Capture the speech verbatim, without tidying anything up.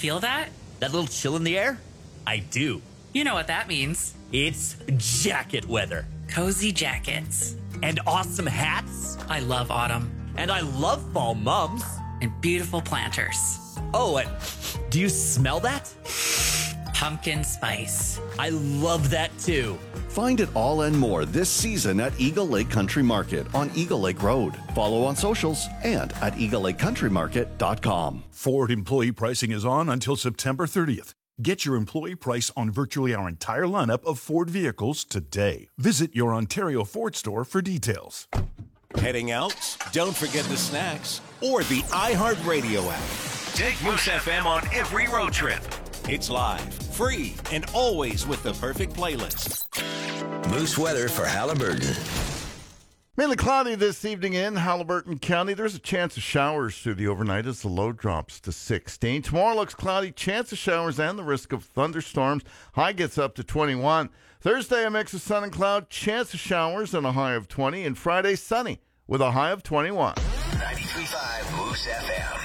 Feel that? That little chill in the air? I do. You know what that means. It's jacket weather. Cozy jackets. And awesome hats. I love autumn. And I love fall mums. And beautiful planters. Oh, and do you smell that? Pumpkin spice. I love that too. Find it all and more this season at Eagle Lake Country Market on Eagle Lake Road. Follow on socials and at eagle lake country market dot com. Ford employee pricing is on until September thirtieth. Get your employee price on virtually our entire lineup of Ford vehicles today. Visit your Ontario Ford store for details. Heading out? Don't forget the snacks or the iHeartRadio app. Take Moose F M on every road trip. It's live, free, and always with the perfect playlist. Moose weather for Halliburton. Mainly cloudy this evening in Halliburton County. There's a chance of showers through the overnight as the low drops to sixteen. Tomorrow looks cloudy, chance of showers and the risk of thunderstorms. High gets up to twenty-one. Thursday, a mix of sun and cloud, chance of showers and a high of twenty. And Friday, sunny with a high of twenty-one. ninety-three point five Moose F M.